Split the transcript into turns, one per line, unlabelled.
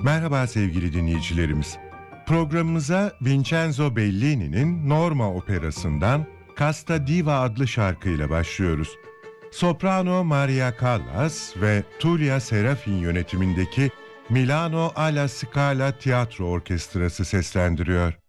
Merhaba sevgili dinleyicilerimiz. Programımıza Vincenzo Bellini'nin Norma operasından Casta Diva adlı şarkıyla başlıyoruz. Soprano Maria Callas ve Tullio Serafin yönetimindeki Milano alla Scala Tiyatro Orkestrası seslendiriyor.